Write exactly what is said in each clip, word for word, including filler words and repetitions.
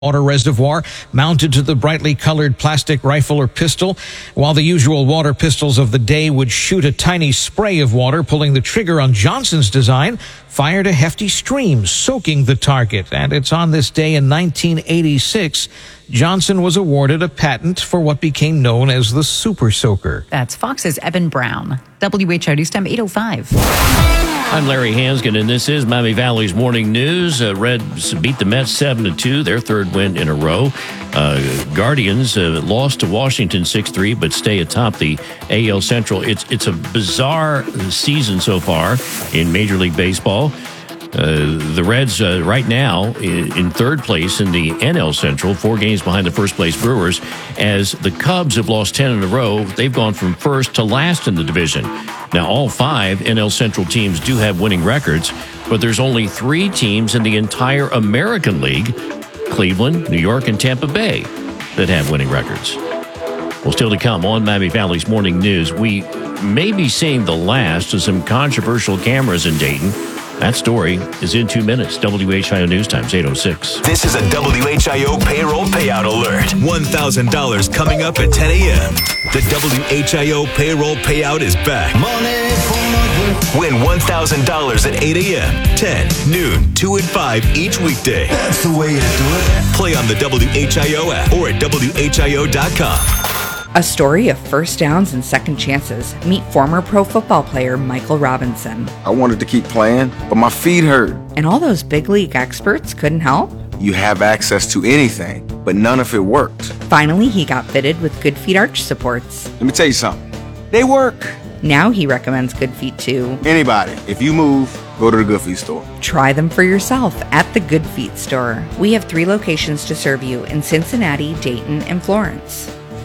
water reservoir mounted to the brightly colored plastic rifle or pistol. While the usual water pistols of the day would shoot a tiny spray of water, pulling the trigger on Johnson's design fired a hefty stream, soaking the target. And it's on this day in nineteen eighty-six, Johnson was awarded a patent for what became known as the Super Soaker. That's Fox's Evan Brown. W H O News Time eight oh five. I'm Larry Hansgen, and this is Miami Valley's Morning News. Uh, Reds beat the Mets seven to two, their third win in a row. Uh, Guardians uh, lost to Washington six three, but stay atop the A L Central. It's it's a bizarre season so far in Major League Baseball. Uh, the Reds uh, right now in, in third place in the N L Central, four games behind the first place Brewers. As the Cubs have lost ten in a row, they've gone from first to last in the division. Now, all five N L Central teams do have winning records, but there's only three teams in the entire American League, Cleveland, New York, and Tampa Bay, that have winning records. Well, still to come on Miami Valley's Morning News, we may be seeing the last of some controversial cameras in Dayton. That story is in two minutes. W H I O News Times eight oh six. This is a W H I O payroll payout alert. one thousand dollars coming up at ten a.m. The W H I O payroll payout is back. Win one thousand dollars at eight a.m., ten, noon, two, and five each weekday. That's the way to do it. Play on the W H I O app or at W H I O dot com. A story of first downs and second chances. Meet former pro football player Michael Robinson. I wanted to keep playing, but my feet hurt. And all those big league experts couldn't help? You have access to anything, but none of it worked. Finally, he got fitted with Good Feet arch supports. Let me tell you something. They work. Now he recommends Good Feet to anybody. If you move, go to the Good Feet store. Try them for yourself at the Good Feet store. We have three locations to serve you in Cincinnati, Dayton, and Florence.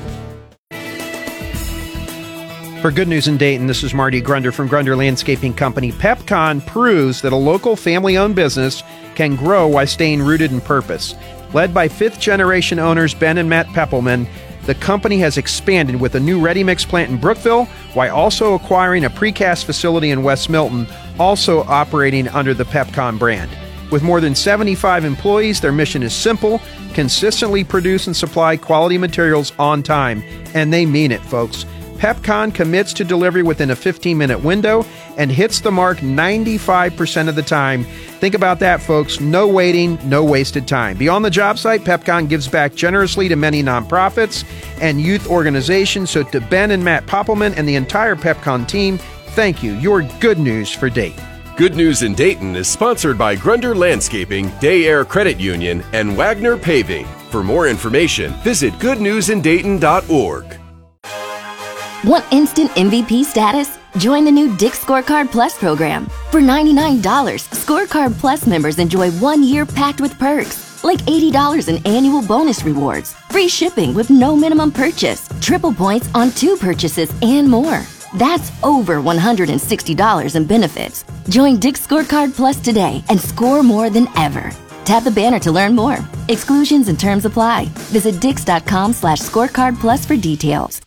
For Good News in Dayton, this is Marty Grunder from Grunder Landscaping Company. PepCon proves that a local family-owned business can grow while staying rooted in purpose. Led by fifth-generation owners Ben and Matt Peppelman, the company has expanded with a new ready-mix plant in Brookville while also acquiring a precast facility in West Milton, also operating under the PepCon brand. With more than seventy-five employees, their mission is simple: consistently produce and supply quality materials on time. And they mean it, folks. PepCon commits to delivery within a fifteen-minute window and hits the mark ninety-five percent of the time. Think about that, folks. No waiting, no wasted time. Beyond the job site, PepCon gives back generously to many nonprofits and youth organizations. So to Ben and Matt Poppelman and the entire PepCon team, thank you. Your good news for Dayton. Good News in Dayton is sponsored by Grunder Landscaping, Day Air Credit Union, and Wagner Paving. For more information, visit good news in dayton dot org. Want instant M V P status? Join the new Dick's Scorecard Plus program. For ninety-nine dollars, Scorecard Plus members enjoy one year packed with perks, like eighty dollars in annual bonus rewards, free shipping with no minimum purchase, triple points on two purchases, and more. That's over one hundred sixty dollars in benefits. Join Dick's Scorecard Plus today and score more than ever. Tap the banner to learn more. Exclusions and terms apply. Visit dix.com slash scorecard plus for details.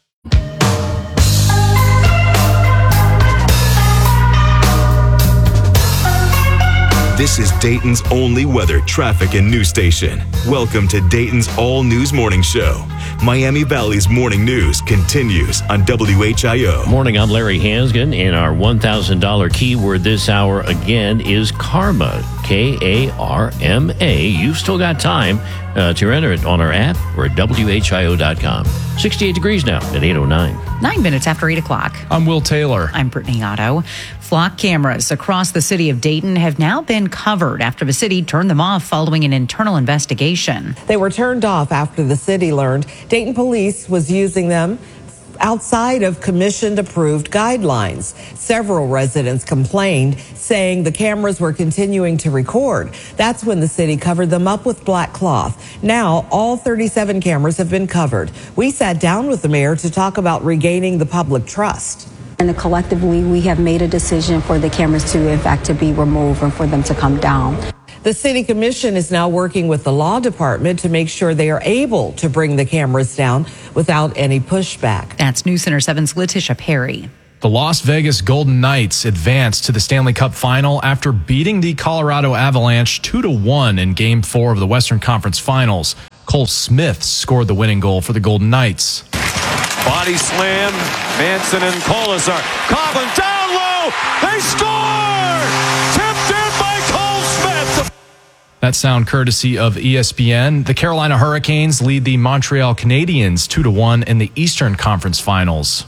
This is Dayton's only weather, traffic, and news station. Welcome to Dayton's All News Morning Show. Miami Valley's Morning News continues on W H I O. Morning, I'm Larry Hansgen, and our one thousand dollars keyword this hour again is karma. K A R M A. You've still got time uh, to enter it on our app or at W H I O dot com. sixty-eight degrees now at eight oh nine. Nine minutes after eight o'clock. I'm Will Taylor. I'm Brittany Otto. Flock cameras across the city of Dayton have now been covered after the city turned them off following an internal investigation. They were turned off after the city learned Dayton police was using them outside of commission-approved guidelines. Several residents complained, saying the cameras were continuing to record. That's when the city covered them up with black cloth. Now, all thirty-seven cameras have been covered. We sat down with the mayor to talk about regaining the public trust. And collectively, we have made a decision for the cameras to, in fact, to be removed and for them to come down. The city commission is now working with the law department to make sure they are able to bring the cameras down without any pushback. That's News Center seven's Letitia Perry. The Las Vegas Golden Knights advanced to the Stanley Cup Final after beating the Colorado Avalanche two to one in Game four of the Western Conference Finals. Cole Smith scored the winning goal for the Golden Knights. Body slam, Manson and Kolesar. Coughlin down low, they score! Tipped in by Cole Smith! That sound courtesy of E S P N. The Carolina Hurricanes lead the Montreal Canadiens two to one in the Eastern Conference Finals.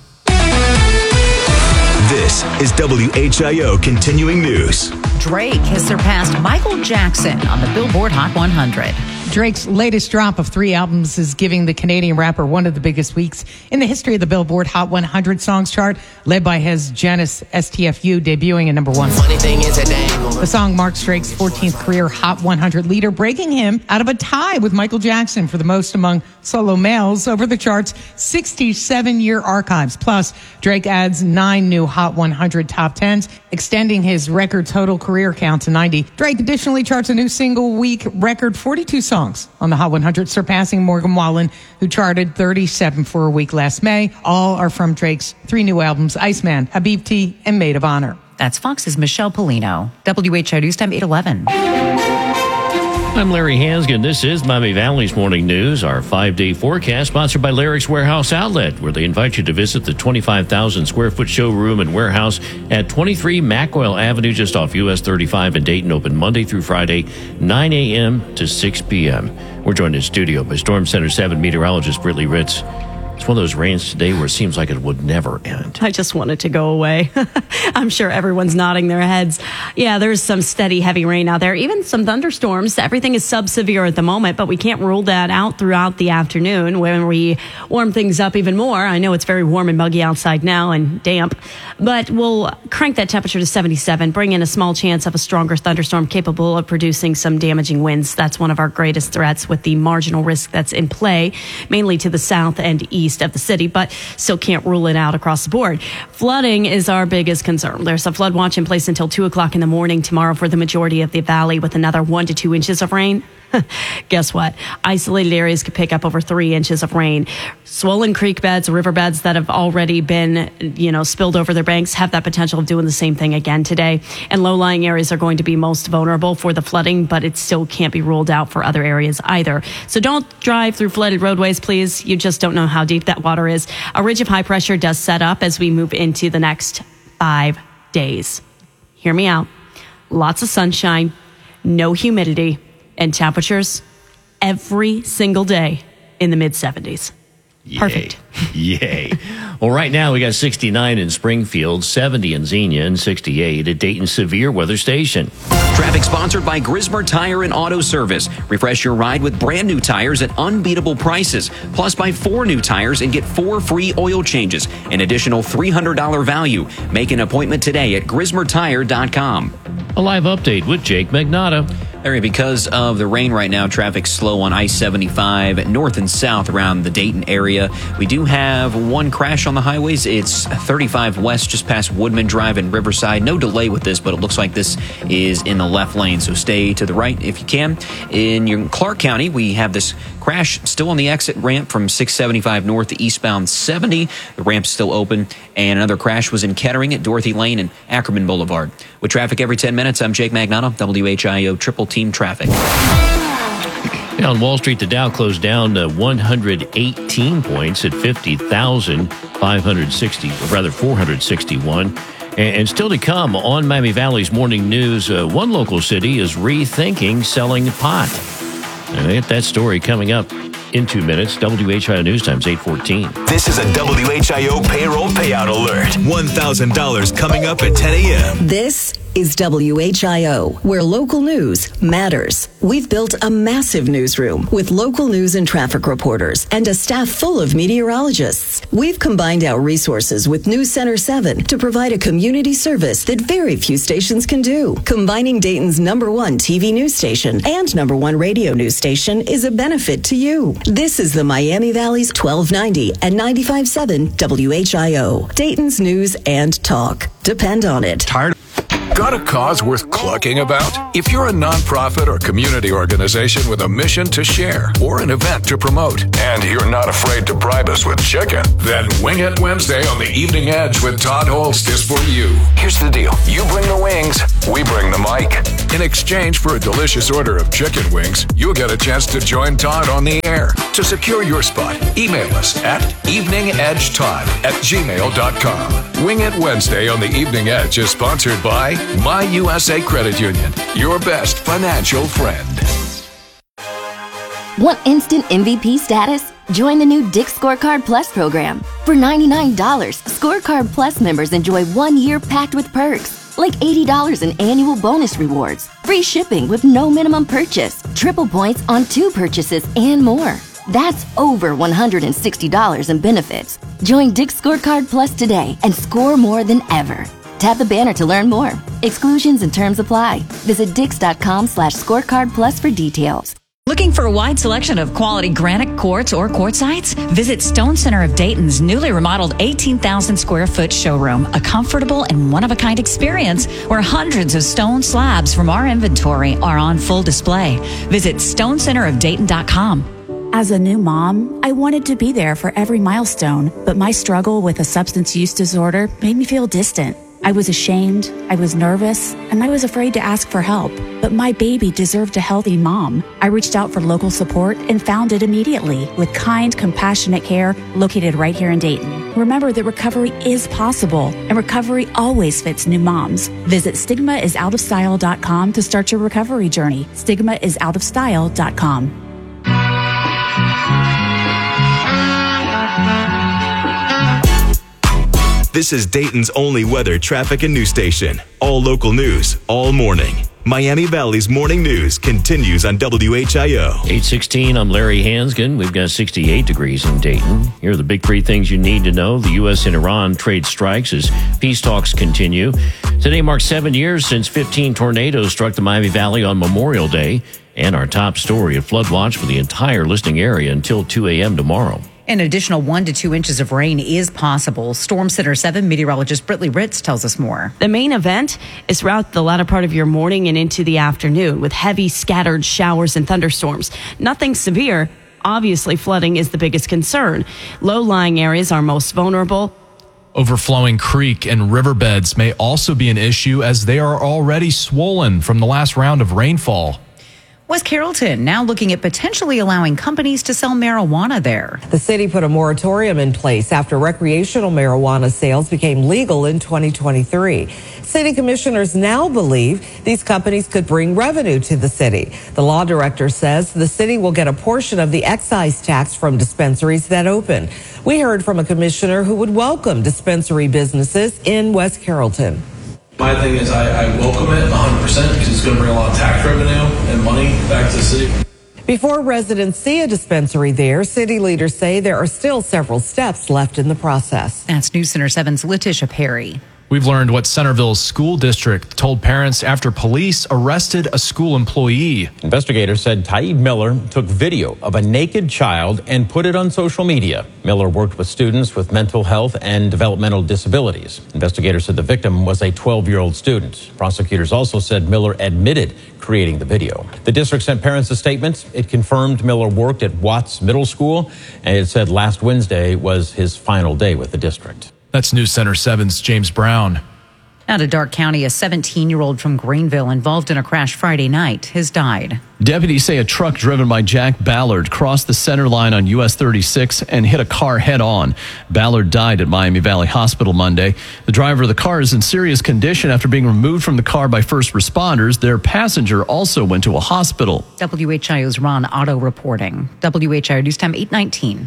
This is W H I O Continuing News. Drake has surpassed Michael Jackson on the Billboard Hot one hundred. Drake's latest drop of three albums is giving the Canadian rapper one of the biggest weeks in the history of the Billboard Hot one hundred songs chart, led by his Janice S T F U debuting at number one. Funny thing is a the song marks Drake's fourteenth career Hot one hundred leader, breaking him out of a tie with Michael Jackson for the most among solo males over the chart's sixty-seven-year archives. Plus, Drake adds nine new Hot one hundred top tens, extending his record total career count to ninety. Drake additionally charts a new single week record forty-two songs on the Hot one hundred, surpassing Morgan Wallen, who charted thirty-seven for a week last May. All are from Drake's three new albums, Iceman, Habibti, and Maid of Honor. That's Fox's Michelle Polino. W H I O News Time eight eleven. I'm Larry Hansgen. This is Miami Valley's Morning News, our five-day forecast, sponsored by Larry's Warehouse Outlet, where they invite you to visit the twenty-five thousand square foot showroom and warehouse at twenty-three Mackwell Avenue, just off U S thirty-five in Dayton, open Monday through Friday, nine a.m. to six p.m. We're joined in studio by Storm Center seven meteorologist Brittany Ritz. It's one of those rains today where it seems like it would never end. I just want it to go away. I'm sure everyone's nodding their heads. Yeah, there's some steady, heavy rain out there, even some thunderstorms. Everything is sub-severe at the moment, but we can't rule that out throughout the afternoon when we warm things up even more. I know it's very warm and muggy outside now and damp, but we'll crank that temperature to seventy-seven, bring in a small chance of a stronger thunderstorm capable of producing some damaging winds. That's one of our greatest threats, with the marginal risk that's in play, mainly to the south and east of the city, but still can't rule it out across the board. Flooding is our biggest concern. There's a flood watch in place until two o'clock in the morning tomorrow for the majority of the valley, with another one to two inches of rain. Guess what? Isolated areas could pick up over three inches of rain. Swollen creek beds, riverbeds that have already been, you know, spilled over their banks have that potential of doing the same thing again today. And low-lying areas are going to be most vulnerable for the flooding, but it still can't be ruled out for other areas either. So don't drive through flooded roadways, please. You just don't know how deep that water is. A ridge of high pressure does set up as we move into the next five days. Hear me out. Lots of sunshine, no humidity, and temperatures every single day in the mid seventies. Yay. Perfect. Yay. Well, right now we got sixty-nine in Springfield, seventy in Xenia, and sixty-eight at Dayton Severe Weather Station. Traffic sponsored by Grismer Tire and Auto Service. Refresh your ride with brand new tires at unbeatable prices. Plus, buy four new tires and get four free oil changes. An additional three hundred dollars value. Make an appointment today at grismer tire dot com. A live update with Jake Magnotta. Larry, because of the rain right now, traffic's slow on I seventy-five north and south around the Dayton area. We do have one crash on the highways. It's thirty-five west, just past Woodman Drive and Riverside. No delay with this, but it looks like this is in the left lane, so stay to the right if you can. In your Clark County, we have this crash still on the exit ramp from six seventy-five north to eastbound seventy. The ramp's still open. And another crash was in Kettering at Dorothy Lane and Ackerman Boulevard. With traffic every ten minutes, I'm Jake Magnotta, W H I O Triple Team Traffic. On Wall Street, the Dow closed down uh, one hundred eighteen points at fifty thousand five hundred sixty, or rather four hundred sixty-one. And, and still to come on Miami Valley's Morning News, uh, one local city is rethinking selling pot. And we get that story coming up in two minutes. W H I O News Time's eight fourteen. This is a W H I O payroll payout alert. one thousand dollars coming up at ten a.m. This is W H I O, where local news matters. We've built a massive newsroom with local news and traffic reporters and a staff full of meteorologists. We've combined our resources with News Center seven to provide a community service that very few stations can do. Combining Dayton's number one T V news station and number one radio news station is a benefit to you. This is the Miami Valley's twelve ninety and ninety-five point seven W H I O. Dayton's news and talk. Depend on it. Tired? Got a cause worth clucking about? If you're a nonprofit or community organization with a mission to share or an event to promote, and you're not afraid to bribe us with chicken, then Wing It Wednesday on the Evening Edge with Todd Holst is for you. Here's the deal. You bring the wings, we bring the mic. In exchange for a delicious order of chicken wings, you'll get a chance to join Todd on the air. To secure your spot, email us at eveningedgetodd at gmail dot com. Wing It Wednesday on the Evening Edge is sponsored by My U S A Credit Union, your best financial friend. Want instant M V P status? Join the new Dick's Scorecard Plus program. For ninety-nine dollars, Scorecard Plus members enjoy one year packed with perks, like eighty dollars in annual bonus rewards, free shipping with no minimum purchase, triple points on two purchases, and more. That's over one hundred sixty dollars in benefits. Join Dick's Scorecard Plus today and score more than ever. Tap the banner to learn more. Exclusions and terms apply. Visit dix.com slash scorecard plus for details. Looking for a wide selection of quality granite quartz or quartzites? Visit Stone Center of Dayton's newly remodeled eighteen thousand square foot showroom, a comfortable and one-of-a-kind experience where hundreds of stone slabs from our inventory are on full display. Visit stone center of dayton dot com. As a new mom, I wanted to be there for every milestone, but my struggle with a substance use disorder made me feel distant. I was ashamed, I was nervous, and I was afraid to ask for help. But my baby deserved a healthy mom. I reached out for local support and found it immediately with kind, compassionate care located right here in Dayton. Remember that recovery is possible, and recovery always fits new moms. Visit stigma is out of style dot com to start your recovery journey. stigma is out of style dot com. This is Dayton's only weather, traffic, and news station. All local news, all morning. Miami Valley's morning news continues on W H I O. eight sixteen, I'm Larry Hansgen. We've got sixty-eight degrees in Dayton. Here are the big three things you need to know. The U S and Iran trade strikes as peace talks continue. Today marks seven years since fifteen tornadoes struck the Miami Valley on Memorial Day. And our top story, a flood watch for the entire listening area until two a.m. tomorrow. An additional one to two inches of rain is possible. Storm Center seven meteorologist Britley Ritz tells us more. The main event is throughout the latter part of your morning and into the afternoon with heavy scattered showers and thunderstorms. Nothing severe. Obviously, flooding is the biggest concern. Low-lying areas are most vulnerable. Overflowing creek and riverbeds may also be an issue as they are already swollen from the last round of rainfall. West Carrollton now looking at potentially allowing companies to sell marijuana there. The city put a moratorium in place after recreational marijuana sales became legal in twenty twenty-three. City commissioners now believe these companies could bring revenue to the city. The law director says the city will get a portion of the excise tax from dispensaries that open. We heard from a commissioner who would welcome dispensary businesses in West Carrollton. My thing is I, I welcome it one hundred percent because it's going to bring a lot of tax revenue and money back to the city. Before residents see a dispensary there, city leaders say there are still several steps left in the process. That's News Center seven's Letitia Perry. We've learned what Centerville's school district told parents after police arrested a school employee. Investigators said Taib Miller took video of a naked child and put it on social media. Miller worked with students with mental health and developmental disabilities. Investigators said the victim was a twelve-year-old student. Prosecutors also said Miller admitted creating the video. The district sent parents a statement. It confirmed Miller worked at Watts Middle School, and it said last Wednesday was his final day with the district. That's News Center seven's James Brown. Out of Darke County, a seventeen-year-old from Greenville involved in a crash Friday night has died. Deputies say a truck driven by Jack Ballard crossed the center line on U S thirty-six and hit a car head-on. Ballard died at Miami Valley Hospital Monday. The driver of the car is in serious condition after being removed from the car by first responders. Their passenger also went to a hospital. W H I O's Ron Otto reporting. W H I O News Time eight nineteen.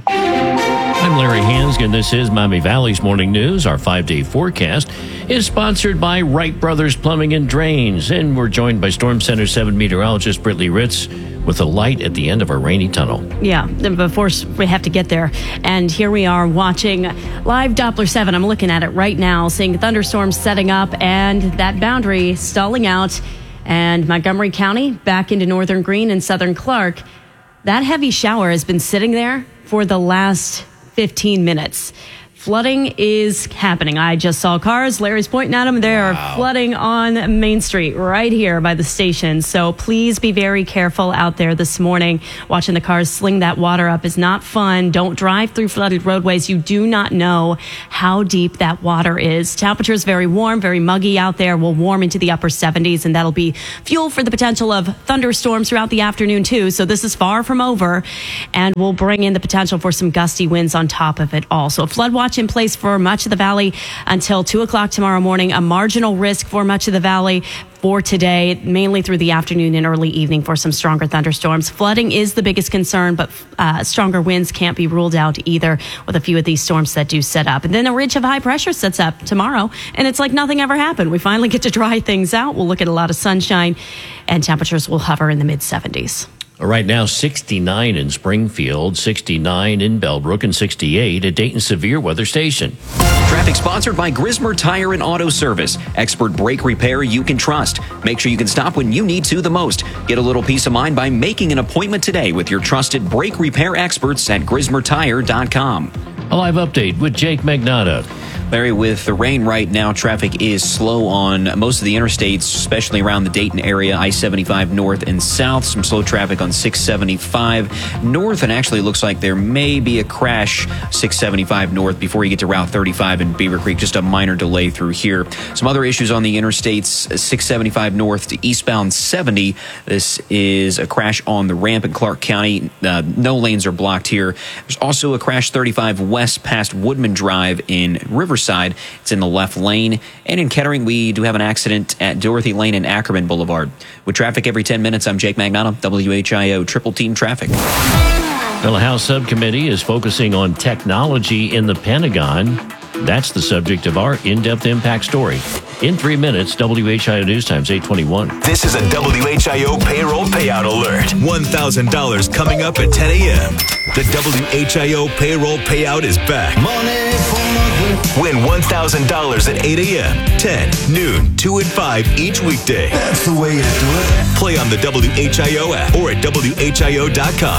I'm Larry Hansgen. This is Miami Valley's Morning News. Our five-day forecast is sponsored by Wright Brothers Plumbing and Drains. And we're joined by Storm Center seven meteorologist Britley Ritz with a light at the end of our rainy tunnel. Yeah, of course, we have to get there. And here we are watching live Doppler seven. I'm looking at it right now, seeing thunderstorms setting up and that boundary stalling out. And Montgomery County back into northern Greene and southern Clark. That heavy shower has been sitting there for the last fifteen minutes. Flooding is happening. I just saw cars. Larry's pointing at them. They wow. are flooding on Main Street right here by the station. So please be very careful out there this morning. Watching the cars sling that water up is not fun. Don't drive through flooded roadways. You do not know how deep that water is. Temperatures very warm, very muggy out there. Will warm into the upper seventies, and that'll be fuel for the potential of thunderstorms throughout the afternoon too. So this is far from over, and we'll bring in the potential for some gusty winds on top of it all. So flood watch in place for much of the valley until two o'clock tomorrow morning. A marginal risk for much of the valley for today, mainly through the afternoon and early evening for some stronger thunderstorms. Flooding is the biggest concern, but uh, stronger winds can't be ruled out either with a few of these storms that do set up. And then a ridge of high pressure sets up tomorrow, and it's like nothing ever happened. We finally get to dry things out. We'll look at a lot of sunshine, and temperatures will hover in the mid seventies. Right now, sixty-nine in Springfield, sixty-nine in Bellbrook, and sixty-eight at Dayton Severe Weather Station. Traffic sponsored by Grismer Tire and Auto Service. Expert brake repair you can trust. Make sure you can stop when you need to the most. Get a little peace of mind by making an appointment today with your trusted brake repair experts at grismer tire dot com. A live update with Jake Magnotta. Larry, with the rain right now, traffic is slow on most of the interstates, especially around the Dayton area, I seventy-five north and south. Some slow traffic on six seventy-five north, and actually looks like there may be a crash six seventy-five north before you get to Route thirty-five in Beaver Creek. Just a minor delay through here. Some other issues on the interstates, six seventy-five north to eastbound seventy. This is a crash on the ramp in Clark County. Uh, no lanes are blocked here. There's also a crash thirty-five west past Woodman Drive in Riverside. It's in the left lane. And in Kettering, we do have an accident at Dorothy Lane and Ackerman Boulevard. With traffic every ten minutes, I'm Jake Magnotta, W H I O Triple Team Traffic. Well, the House Subcommittee is focusing on technology in the Pentagon. That's the subject of our in-depth impact story. In three minutes, W H I O News Times eight twenty-one. This is a W H I O payroll payout alert. one thousand dollars coming up at ten a.m. The W H I O payroll payout is back. Money for mother. Win one thousand dollars at eight a.m., ten, noon, two, and five each weekday. That's the way to do it. Play on the W H I O app or at W H I O dot com.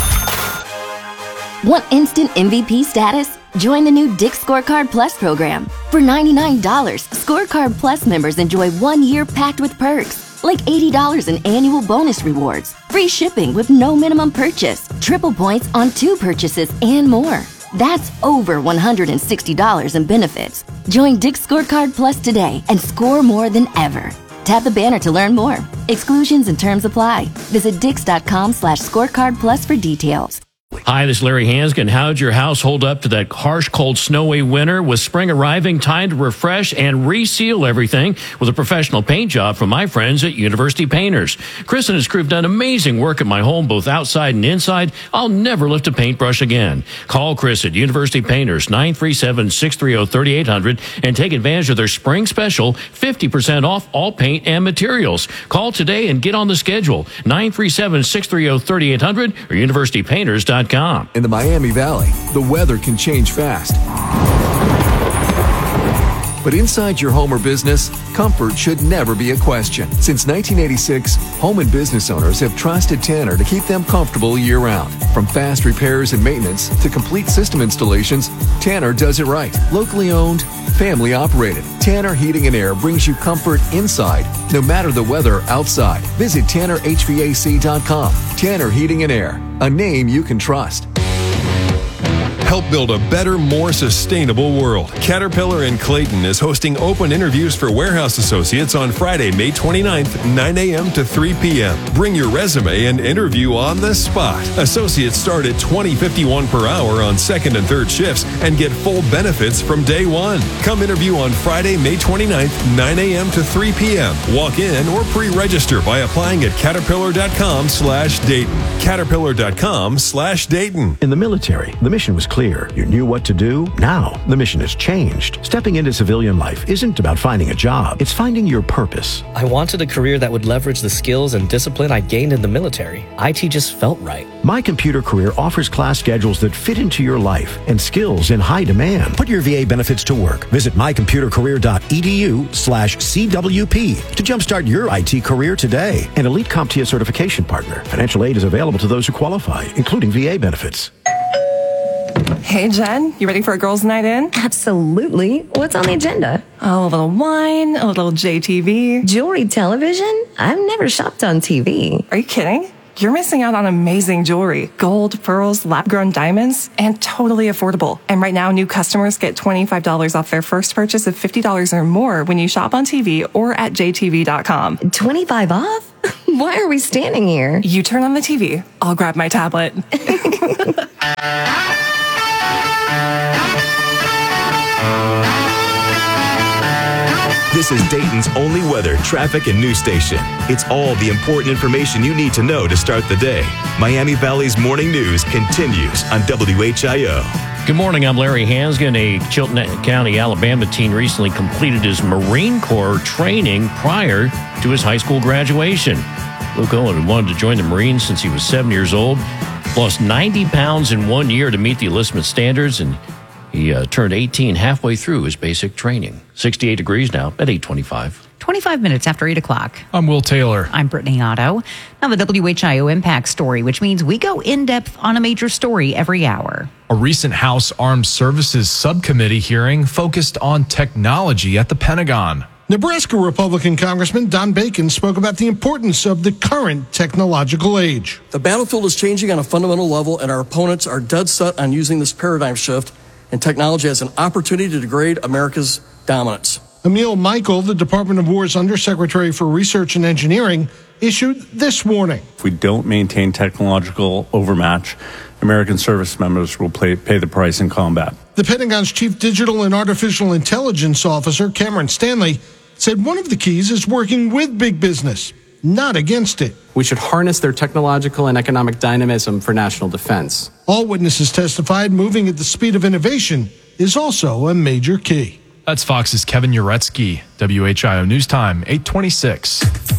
Want instant M V P status? Join the new Dick Scorecard Plus program. For ninety-nine dollars, Scorecard Plus members enjoy one year packed with perks, like eighty dollars in annual bonus rewards, free shipping with no minimum purchase, triple points on two purchases, and more. That's over one hundred sixty dollars in benefits. Join Dick Scorecard Plus today and score more than ever. Tap the banner to learn more. Exclusions and terms apply. Visit dix.com slash scorecard plus for details. Hi, this is Larry Hanskin. How'd your house hold up to that harsh, cold, snowy winter? With spring arriving, time to refresh and reseal everything with a professional paint job from my friends at University Painters. Chris and his crew have done amazing work at my home, both outside and inside. I'll never lift a paintbrush again. Call Chris at University Painters, nine three seven, six three zero, three eight zero zero, and take advantage of their spring special, fifty percent off all paint and materials. Call today and get on the schedule, nine three seven, six three zero, three eight zero zero or university painters dot com. In the Miami Valley, the weather can change fast. But inside your home or business, comfort should never be a question. Since nineteen eighty-six, home and business owners have trusted Tanner to keep them comfortable year-round. From fast repairs and maintenance to complete system installations, Tanner does it right. Locally owned, family operated. Tanner Heating and Air brings you comfort inside, no matter the weather outside. Visit tanner h v a c dot com. Tanner Heating and Air, a name you can trust. Help build a better, more sustainable world. Caterpillar in Clayton is hosting open interviews for warehouse associates on Friday, May twenty-ninth, nine a.m. to three p.m. Bring your resume and interview on the spot. Associates start at twenty fifty-one per hour on second and third shifts and get full benefits from day one. Come interview on Friday, May twenty-ninth, nine a.m. to three p.m. Walk in or pre-register by applying at caterpillar.com slash Dayton. Caterpillar.com slash Dayton. In the military, the mission was clear. You knew what to do. Now, the mission has changed. Stepping into civilian life isn't about finding a job. It's finding your purpose. I wanted a career that would leverage the skills and discipline I gained in the military. I T just felt right. My Computer Career offers class schedules that fit into your life and skills in high demand. Put your V A benefits to work. Visit my computer career dot e d u slash C W P to jumpstart your I T career today. An Elite CompTIA certification partner. Financial aid is available to those who qualify, including V A benefits. Hey, Jen, you ready for a girls' night in? Absolutely. What's on the agenda? Oh, a little wine, a little J T V. Jewelry television? I've never shopped on T V. Are you kidding? You're missing out on amazing jewelry. Gold, pearls, lab-grown diamonds, and totally affordable. And right now, new customers get twenty-five dollars off their first purchase of fifty dollars or more when you shop on T V or at J T V dot com. twenty-five off? Why are we standing here? You turn on the T V. I'll grab my tablet. This is Dayton's only weather, traffic, and news station. It's all the important information you need to know to start the day. Miami Valley's morning news continues on W H I O. Good morning, I'm Larry Hansgen. A Chilton County, Alabama teen recently completed his Marine Corps training prior to his high school graduation. Luke Owen had wanted to join the Marines since he was seven years old, lost ninety pounds in one year to meet the enlistment standards, and he uh, turned eighteen halfway through his basic training. sixty-eight degrees now at eight twenty-five. twenty-five minutes after eight o'clock. I'm Will Taylor. I'm Brittany Otto. Now the W H I O Impact Story, which means we go in-depth on a major story every hour. A recent House Armed Services Subcommittee hearing focused on technology at the Pentagon. Nebraska Republican Congressman Don Bacon spoke about the importance of the current technological age. The battlefield is changing on a fundamental level, and our opponents are dead set on using this paradigm shift and technology as an opportunity to degrade America's dominance. Emil Michael, the Department of War's Undersecretary for Research and Engineering, issued this warning. If we don't maintain technological overmatch, American service members will pay, pay the price in combat. The Pentagon's Chief Digital and Artificial Intelligence Officer, Cameron Stanley, said one of the keys is working with big business, not against it. We should harness their technological and economic dynamism for national defense. All witnesses testified moving at the speed of innovation is also a major key. That's Fox's Kevin Uretsky. W H I O News Time, eight twenty-six.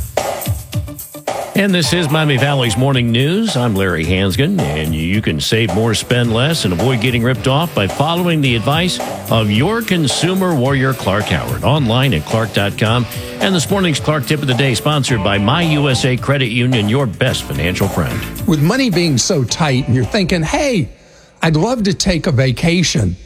And this is Miami Valley's Morning News. I'm Larry Hansgen, and you can save more, spend less, and avoid getting ripped off by following the advice of your consumer warrior, Clark Howard, online at clark dot com. And this morning's Clark Tip of the Day, sponsored by My U S A Credit Union, your best financial friend. With money being so tight, and you're thinking, hey, I'd love to take a vacation.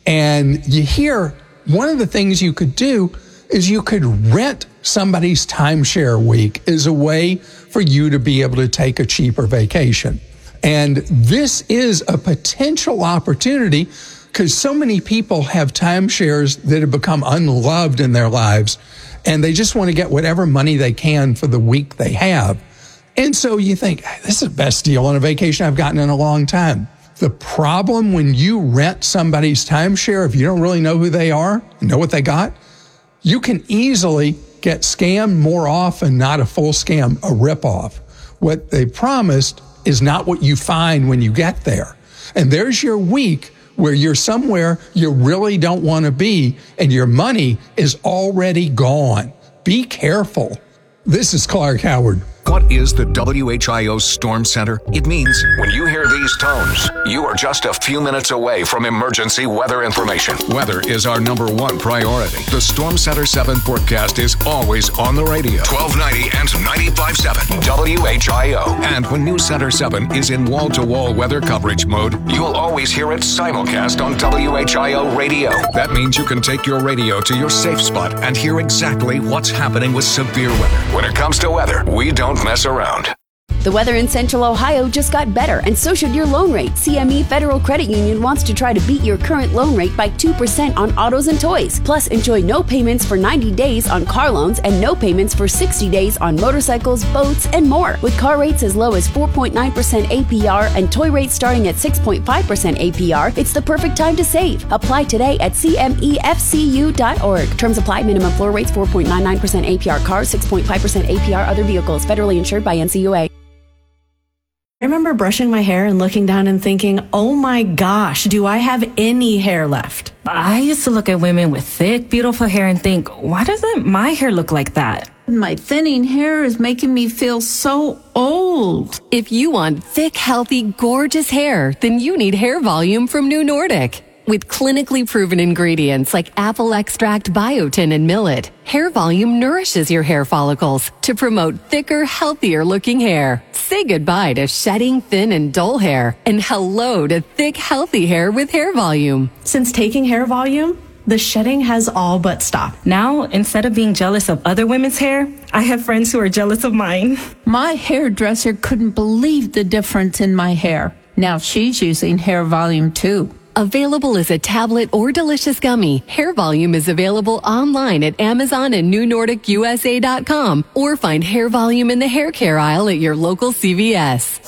And you hear one of the things you could do is you could rent somebody's timeshare week as a way for you to be able to take a cheaper vacation. And this is a potential opportunity because so many people have timeshares that have become unloved in their lives, and they just want to get whatever money they can for the week they have. And so you think, this is the best deal on a vacation I've gotten in a long time. The problem when you rent somebody's timeshare, if you don't really know who they are, know what they got, you can easily get scammed more often, not a full scam, a ripoff. What they promised is not what you find when you get there. And there's your week where you're somewhere you really don't want to be, and your money is already gone. Be careful. This is Clark Howard. What is the W H I O Storm Center? It means when you hear these tones, you are just a few minutes away from emergency weather information. Weather is our number one priority. The Storm Center seven forecast is always on the radio. twelve ninety and ninety-five point seven W H I O. And when News Center seven is in wall-to-wall weather coverage mode, you'll always hear it simulcast on W H I O radio. That means you can take your radio to your safe spot and hear exactly what's happening with severe weather. When it comes to weather, we don't mess around. The weather in Central Ohio just got better, and so should your loan rate. C M E Federal Credit Union wants to try to beat your current loan rate by two percent on autos and toys. Plus, enjoy no payments for ninety days on car loans and no payments for sixty days on motorcycles, boats, and more. With car rates as low as four point nine percent A P R and toy rates starting at six point five percent A P R, it's the perfect time to save. Apply today at C M E F C U dot org. Terms apply. Minimum floor rates four point nine nine percent A P R cars, six point five percent A P R other vehicles. Federally insured by N C U A. I remember brushing my hair and looking down and thinking, oh my gosh, do I have any hair left? I used to look at women with thick, beautiful hair and think, why doesn't my hair look like that? My thinning hair is making me feel so old. If you want thick, healthy, gorgeous hair, then you need Hair Volume from New Nordic. With clinically proven ingredients like apple extract, biotin, and millet, Hair Volume nourishes your hair follicles to promote thicker, healthier looking hair. Say goodbye to shedding, thin, and dull hair, and hello to thick, healthy hair with Hair Volume. Since taking Hair Volume, the shedding has all but stopped. Now, instead of being jealous of other women's hair, I have friends who are jealous of mine. My hairdresser couldn't believe the difference in my hair. Now she's using Hair Volume too. Available as a tablet or delicious gummy, Hair Volume is available online at Amazon and New Nordic U S A dot com, or find Hair Volume in the hair care aisle at your local C V S.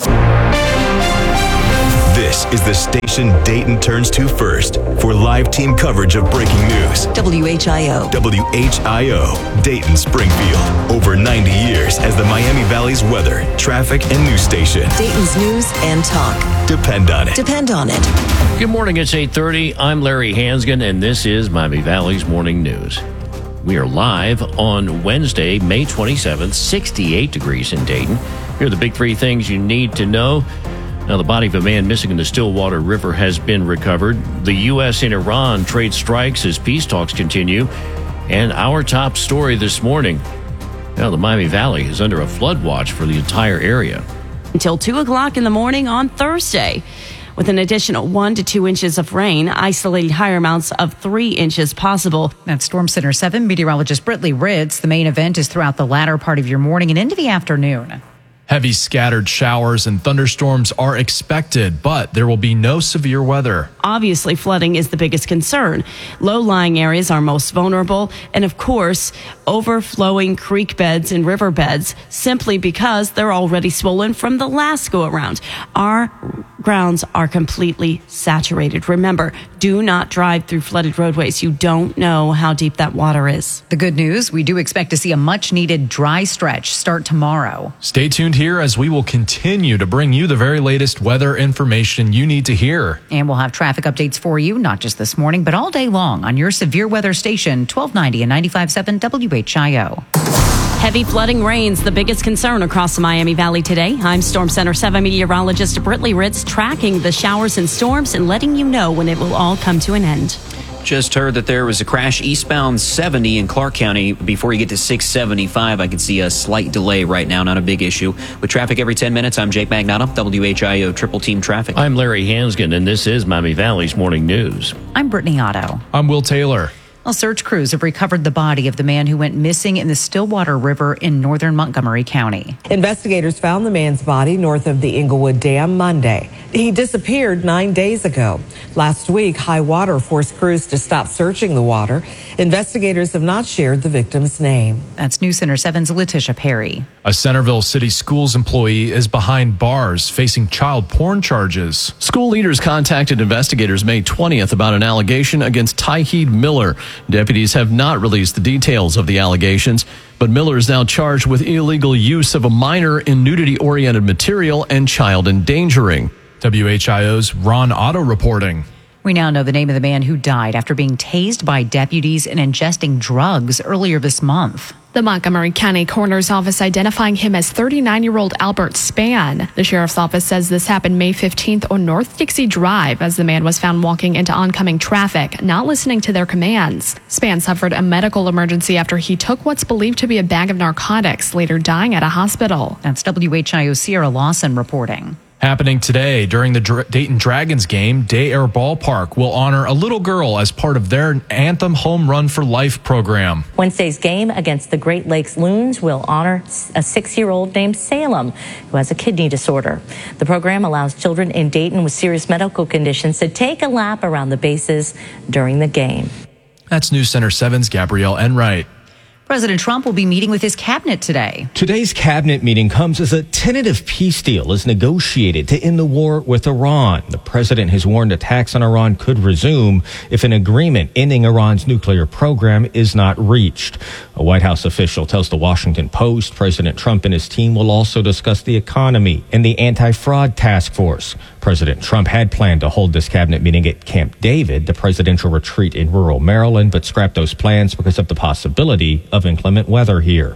This is the station Dayton turns to first for live team coverage of breaking news. W H I O. W H I O, Dayton Springfield. Over ninety years as the Miami Valley's weather, traffic, and news station. Dayton's news and talk. Depend on it. Depend on it. Good morning, it's eight thirty. I'm Larry Hansgen, and this is Miami Valley's Morning News. We are live on Wednesday, May twenty-seventh, sixty-eight degrees in Dayton. Here are the big three things you need to know. Now, the body of a man missing in the Stillwater River has been recovered. The U S and Iran trade strikes as peace talks continue. And our top story this morning. Now, the Miami Valley is under a flood watch for the entire area. Until two o'clock in the morning on Thursday, with an additional one to two inches of rain, isolated higher amounts of three inches possible. That's Storm Center seven meteorologist Britley Ritz. The main event is throughout the latter part of your morning and into the afternoon. Heavy scattered showers and thunderstorms are expected, but there will be no severe weather. Obviously, flooding is the biggest concern. Low-lying areas are most vulnerable, and of course, overflowing creek beds and river beds, simply because they're already swollen from the last go-around. Our grounds are completely saturated. Remember, do not drive through flooded roadways. You don't know how deep that water is. The good news, we do expect to see a much-needed dry stretch start tomorrow. Stay tuned here as we will continue to bring you the very latest weather information you need to hear. And we'll have traffic updates for you, not just this morning, but all day long on your severe weather station, twelve ninety and ninety-five point seven W H I O. Heavy flooding rains, the biggest concern across the Miami Valley today. I'm Storm Center seven meteorologist Britley Ritz, tracking the showers and storms and letting you know when it will all come to an end. Just heard that there was a crash eastbound seventy in Clark County. Before you get to six seventy-five, I can see a slight delay right now, not a big issue. With traffic every ten minutes, I'm Jake Magnotta, W H I O Triple Team Traffic. I'm Larry Hansgen, and this is Miami Valley's Morning News. I'm Brittany Otto. I'm Will Taylor. Well, search crews have recovered the body of the man who went missing in the Stillwater River in northern Montgomery County. Investigators found the man's body north of the Inglewood Dam Monday. He disappeared nine days ago. Last week, high water forced crews to stop searching the water. Investigators have not shared the victim's name. That's News Center seven's Letitia Perry. A Centerville City Schools employee is behind bars facing child porn charges. School leaders contacted investigators May twentieth about an allegation against Tyheed Miller. Deputies have not released the details of the allegations, but Miller is now charged with illegal use of a minor in nudity-oriented material and child endangering. W H I O's Ron Otto reporting. We now know the name of the man who died after being tased by deputies and ingesting drugs earlier this month. The Montgomery County Coroner's Office identifying him as thirty-nine-year-old Albert Spann. The Sheriff's Office says this happened May fifteenth on North Dixie Drive as the man was found walking into oncoming traffic, not listening to their commands. Spann suffered a medical emergency after he took what's believed to be a bag of narcotics, later dying at a hospital. That's W H I O's Sierra Lawson reporting. Happening today during the Dr- Dayton Dragons game, Day Air Ballpark will honor a little girl as part of their Anthem Home Run for Life program. Wednesday's game against the Great Lakes Loons will honor a six-year-old named Salem who has a kidney disorder. The program allows children in Dayton with serious medical conditions to take a lap around the bases during the game. That's News Center seven's Gabrielle Enright. President Trump will be meeting with his cabinet today. Today's cabinet meeting comes as a tentative peace deal is negotiated to end the war with Iran. The president has warned attacks on Iran could resume if an agreement ending Iran's nuclear program is not reached. A White House official tells the Washington Post President Trump and his team will also discuss the economy and the anti-fraud task force. President Trump had planned to hold this cabinet meeting at Camp David, the presidential retreat in rural Maryland, but scrapped those plans because of the possibility of inclement weather here.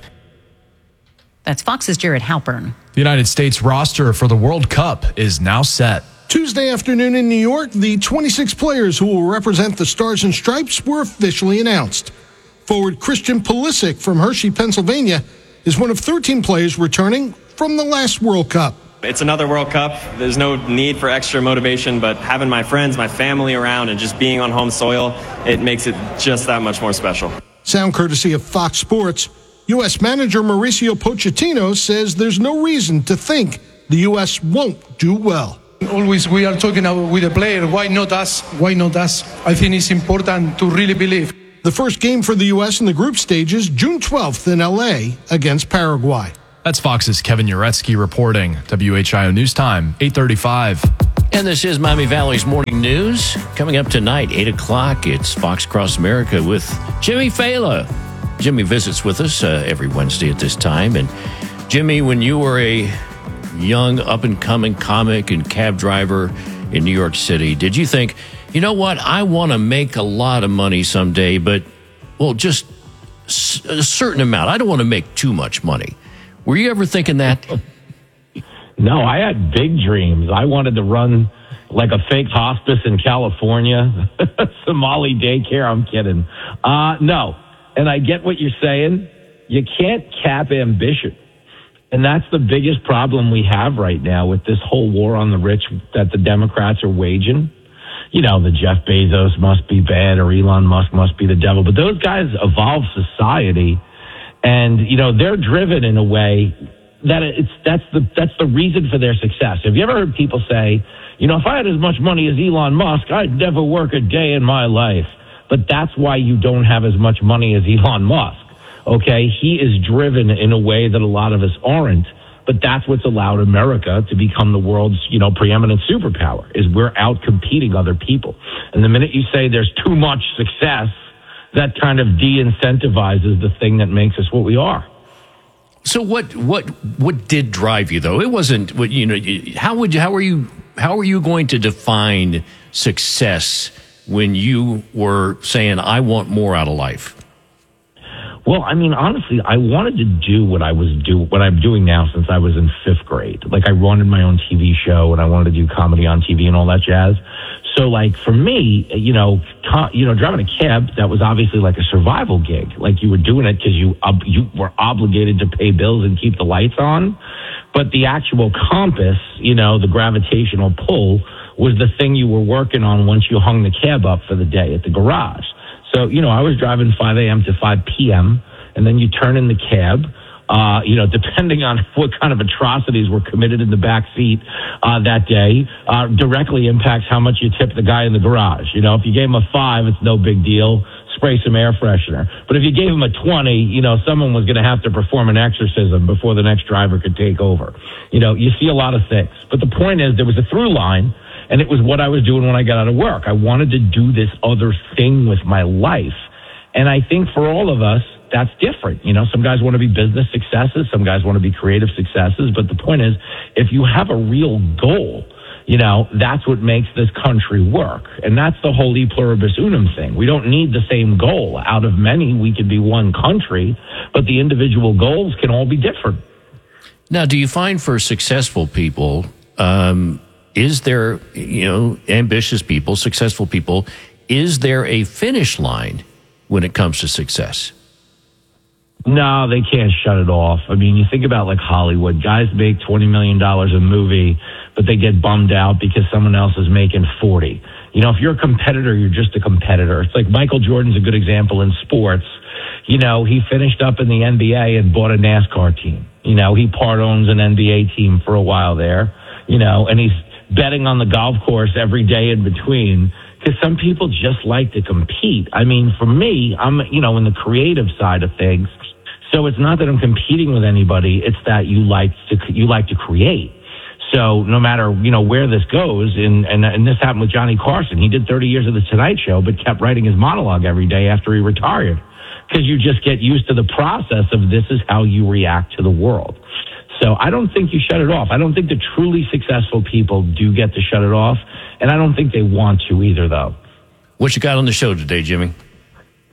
That's Fox's Jared Halpern. The United States roster for the World Cup is now set. Tuesday afternoon in New York, the twenty-six players who will represent the Stars and Stripes were officially announced. Forward Christian Pulisic from Hershey, Pennsylvania, is one of thirteen players returning from the last World Cup. It's another World Cup. There's no need for extra motivation, but having my friends, my family around, and just being on home soil, it makes it just that much more special. Sound courtesy of Fox Sports. U S manager Mauricio Pochettino says there's no reason to think the U S won't do well. Always we are talking with the player. Why not us? Why not us? I think it's important to really believe. The first game for the U S in the group stages, June twelfth in L A against Paraguay. That's Fox's Kevin Uretsky reporting. W H I O News Time, eight thirty-five. And this is Miami Valley's Morning News. Coming up tonight, eight o'clock, it's Fox Cross America with Jimmy Fela. Jimmy visits with us uh, every Wednesday at this time. And Jimmy, when you were a young up-and-coming comic and cab driver in New York City, did you think, you know what, I want to make a lot of money someday, but, well, just a certain amount. I don't want to make too much money. Were you ever thinking that? No, I had big dreams. I wanted to run like a fake hospice in California, Somali daycare. I'm kidding. Uh, no, and I get what you're saying. You can't cap ambition. And that's the biggest problem we have right now with this whole war on the rich that the Democrats are waging. You know, the Jeff Bezos must be bad or Elon Musk must be the devil. But those guys evolve society. And, you know, they're driven in a way that it's that's the that's the reason for their success. Have you ever heard people say, you know, if I had as much money as Elon Musk, I'd never work a day in my life. But that's why you don't have as much money as Elon Musk. Okay, he is driven in a way that a lot of us aren't, but that's what's allowed America to become the world's, you know, preeminent superpower, is we're out competing other people. And the minute you say there's too much success, that kind of de-incentivizes the thing that makes us what we are. So what what what did drive you though? It wasn't what you know. How would you, how are you how are you going to define success when you were saying I want more out of life? Well, I mean, honestly, I wanted to do what I was do what I'm doing now since I was in fifth grade. Like I wanted my own T V show and I wanted to do comedy on T V and all that jazz. So, like, for me, you know, co- you know, driving a cab, that was obviously like a survival gig. Like, you were doing it because you ob- you were obligated to pay bills and keep the lights on. But the actual compass, you know, the gravitational pull, was the thing you were working on once you hung the cab up for the day at the garage. So, you know, I was driving five a.m. to five p.m., and then you turn in the cab. Uh, you know, depending on what kind of atrocities were committed in the back seat uh, that day, uh, directly impacts how much you tip the guy in the garage. You know, if you gave him a five, it's no big deal. Spray some air freshener. But if you gave him a twenty, you know, someone was going to have to perform an exorcism before the next driver could take over. You know, you see a lot of things. But the point is, there was a through line, and it was what I was doing when I got out of work. I wanted to do this other thing with my life. And I think for all of us, that's different. You know, some guys want to be business successes. Some guys want to be creative successes. But the point is, if you have a real goal, you know, that's what makes this country work. And that's the whole e pluribus unum thing. We don't need the same goal. Out of many, we could be one country, but the individual goals can all be different. Now, do you find for successful people, um, is there, you know, ambitious people, successful people, is there a finish line when it comes to success? No, they can't shut it off. I mean, you think about like Hollywood. Guys make twenty million dollars a movie, but they get bummed out because someone else is making forty. You know, if you're a competitor, you're just a competitor. It's like Michael Jordan's a good example in sports. You know, he finished up in the N B A and bought a NASCAR team. You know, he part owns an N B A team for a while there, you know, and he's betting on the golf course every day in between. Because some people just like to compete. I mean, for me, I'm, you know, in the creative side of things. So it's not that I'm competing with anybody. It's that you like to, you like to create. So no matter, you know, where this goes, and, and, and this happened with Johnny Carson. He did thirty years of The Tonight Show, but kept writing his monologue every day after he retired. Because you just get used to the process of this is how you react to the world. So I don't think you shut it off. I don't think the truly successful people do get to shut it off. And I don't think they want to either, though. What you got on the show today, Jimmy?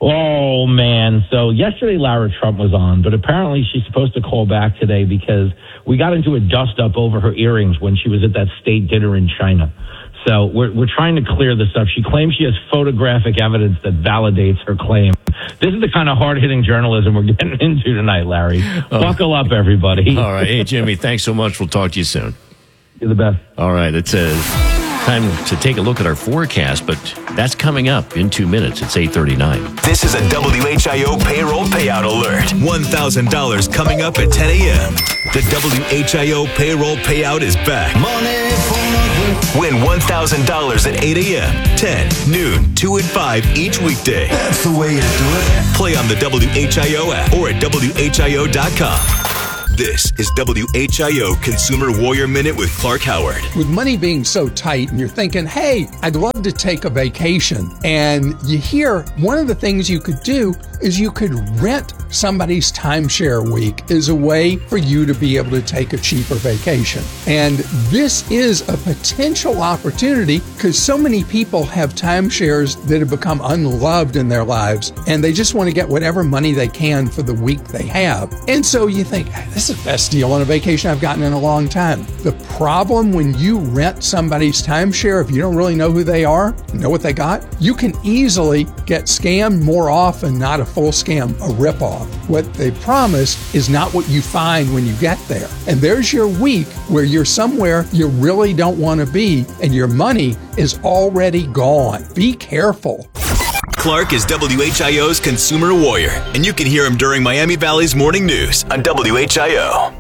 Oh, man. So yesterday, Lara Trump was on, but apparently she's supposed to call back today because we got into a dust-up over her earrings when she was at that state dinner in China. So we're we're trying to clear this up. She claims she has photographic evidence that validates her claim. This is the kind of hard-hitting journalism we're getting into tonight, Larry. Oh. Buckle up, everybody. All right. Hey, Jimmy, thanks so much. We'll talk to you soon. You're the best. All right. It's uh, time to take a look at our forecast, but that's coming up in two minutes. It's eight thirty-nine. This is a W H I O payroll payout alert. one thousand dollars coming up at ten a.m. The W H I O payroll payout is back. Money for Win one thousand dollars at eight a.m., ten, noon, two, and five each weekday. That's the way to do it. Play on the W H I O app or at W H I O dot com. This is W H I O Consumer Warrior Minute with Clark Howard. With money being so tight and you're thinking, hey, I'd love to take a vacation. And you hear one of the things you could do is you could rent somebody's timeshare week as a way for you to be able to take a cheaper vacation. And this is a potential opportunity because so many people have timeshares that have become unloved in their lives and they just want to get whatever money they can for the week they have. And so you think, hey, this is the best deal on a vacation I've gotten in a long time. The problem when you rent somebody's timeshare, if you don't really know who they are, know what they got, you can easily get scammed more often, not a full scam, a ripoff. What they promise is not what you find when you get there. And there's your week where you're somewhere you really don't want to be and your money is already gone. Be careful. Clark is W H I O's Consumer Warrior, and you can hear him during Miami Valley's Morning News on W H I O.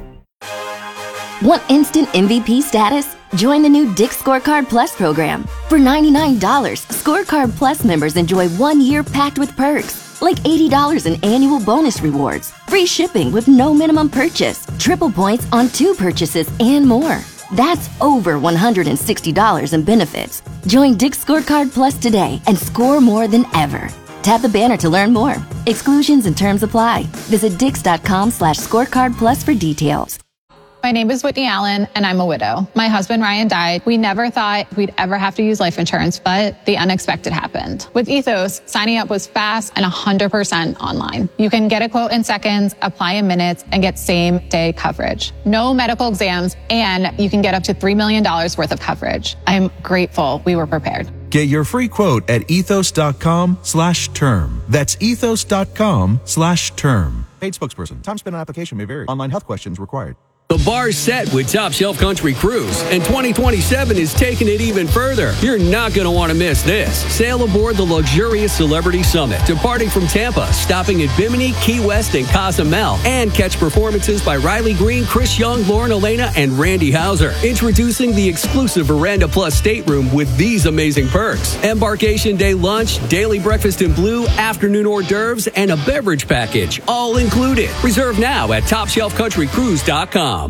Want instant M V P status? Join the new Dick's Scorecard Plus program. For ninety-nine dollars, Scorecard Plus members enjoy one year packed with perks, like eighty dollars in annual bonus rewards, free shipping with no minimum purchase, triple points on two purchases, and more. That's over one hundred sixty dollars in benefits. Join Dick's Scorecard Plus today and score more than ever. Tap the banner to learn more. Exclusions and terms apply. Visit dix.com slash scorecard plus for details. My name is Whitney Allen, and I'm a widow. My husband, Ryan, died. We never thought we'd ever have to use life insurance, but the unexpected happened. With Ethos, signing up was fast and one hundred percent online. You can get a quote in seconds, apply in minutes, and get same-day coverage. No medical exams, and you can get up to three million dollars worth of coverage. I'm grateful we were prepared. Get your free quote at ethos.com slash term. That's ethos.com slash term. Paid spokesperson. Time spent on application may vary. Online health questions required. The bar's set with Top Shelf Country Cruise, and twenty twenty-seven is taking it even further. You're not going to want to miss this. Sail aboard the luxurious Celebrity Summit, departing from Tampa, stopping at Bimini, Key West, and Cozumel, and catch performances by Riley Green, Chris Young, Lauren Elena, and Randy Hauser. Introducing the exclusive Veranda Plus stateroom with these amazing perks. Embarkation day lunch, daily breakfast in blue, afternoon hors d'oeuvres, and a beverage package, all included. Reserve now at top shelf country cruise dot com.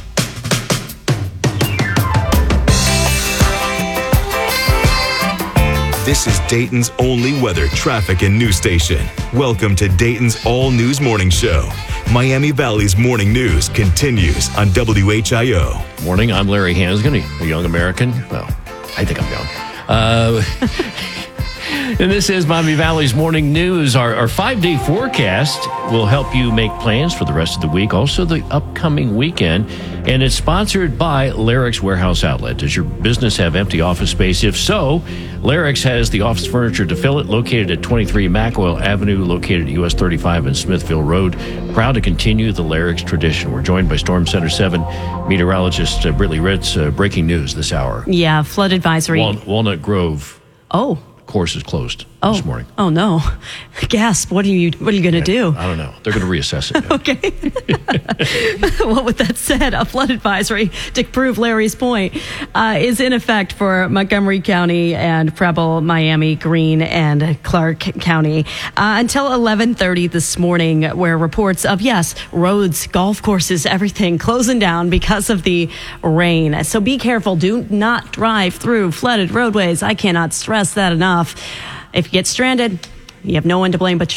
This is Dayton's only weather, traffic, and news station. Welcome to Dayton's All News Morning Show. Miami Valley's morning news continues on W H I O. Morning, I'm Larry Hansgen, a young American. Well, I think I'm young. Uh, and this is Miami Valley's morning news. Our, our five-day forecast will help you make plans for the rest of the week, also the upcoming weekend. And it's sponsored by Larrick's Warehouse Outlet. Does your business have empty office space? If so, Larrick's has the office furniture to fill it, located at twenty-three Mackwell Avenue, located at U S thirty-five and Smithville Road. Proud to continue the Larrick's tradition. We're joined by Storm Center seven meteorologist uh, Brittany Ritz. Uh, breaking news this hour. Yeah, flood advisory. Wal- Walnut Grove. Oh. Course is closed oh. this morning. Oh no! Gasp! What are you? What are you going to do? I don't know. They're going to reassess it. Okay. Well, with that said, a flood advisory, to prove Larry's point, uh, is in effect for Montgomery County and Preble, Miami, Greene, and Clark County uh, until eleven thirty this morning, where reports of yes, roads, golf courses, everything closing down because of the rain. So be careful. Do not drive through flooded roadways. I cannot stress that enough. If you get stranded, you have no one to blame but yourself.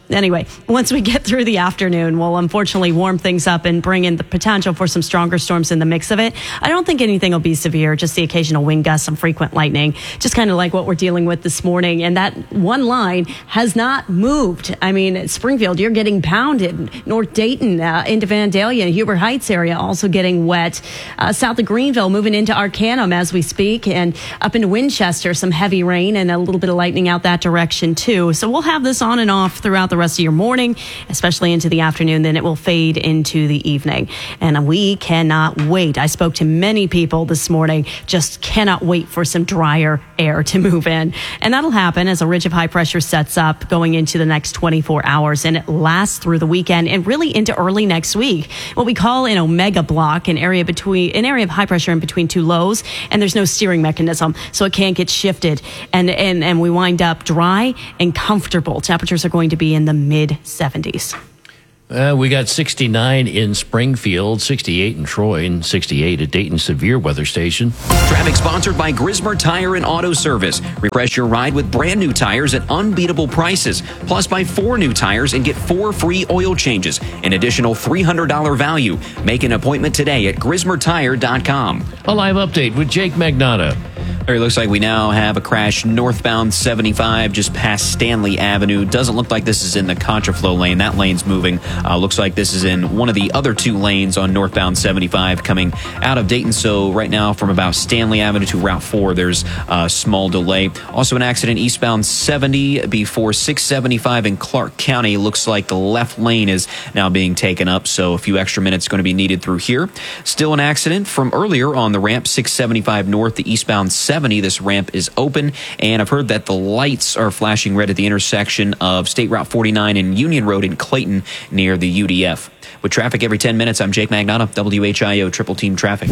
anyway, once we get through the afternoon, we'll unfortunately warm things up and bring in the potential for some stronger storms in the mix of it. I don't think anything will be severe, just the occasional wind gusts, some frequent lightning, just kind of like what we're dealing with this morning. And that one line has not moved. I mean, at Springfield, you're getting pounded. North Dayton uh, into Vandalia, Huber Heights area also getting wet. Uh, south of Greenville, moving into Arcanum as we speak, and up into Winchester, some heavy rain and a little bit of lightning out that direction too. So we'll have this on and off throughout the rest of your morning, especially into the afternoon. Then it will fade into the evening. And we cannot wait. I spoke to many people this morning, just cannot wait for some drier air to move in. And that'll happen as a ridge of high pressure sets up going into the next twenty-four hours. And it lasts through the weekend and really into early next week. What we call an omega block, an area between an area of high pressure in between two lows, and there's no steering mechanism, so it can't get shifted. And and and we wind up dry and comfortable. Temperatures are going to be in the mid seventies. Uh, we got sixty-nine in Springfield, sixty-eight in Troy, and sixty-eight at Dayton Severe Weather Station. Traffic sponsored by Grismer Tire and Auto Service. Refresh your ride with brand new tires at unbeatable prices. Plus, buy four new tires and get four free oil changes. An additional three hundred dollars value. Make an appointment today at grismer tire dot com. A live update with Jake Magnotta. It looks like we now have a crash northbound seventy-five just past Stanley Avenue. Doesn't look like this is in the contraflow lane. That lane's moving. Uh, looks like this is in one of the other two lanes on northbound seventy-five coming out of Dayton. So right now from about Stanley Avenue to Route four, there's a small delay. Also an accident eastbound seventy before six seventy-five in Clark County. Looks like the left lane is now being taken up, so a few extra minutes going to be needed through here. Still an accident from earlier on the ramp six seventy-five north, the eastbound seventy. This ramp is open, and I've heard that the lights are flashing red at the intersection of State Route forty-nine and Union Road in Clayton near the U D F. With traffic every ten minutes, I'm Jake Magnotta, W H I O Triple Team Traffic.